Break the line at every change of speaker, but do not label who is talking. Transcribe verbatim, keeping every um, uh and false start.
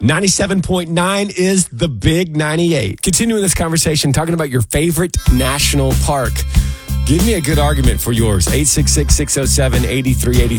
ninety-seven point nine is the Big ninety-eight. Continuing this conversation, talking about your favorite national park. Give me a good argument for yours. eight six six, six oh seven, eight three eight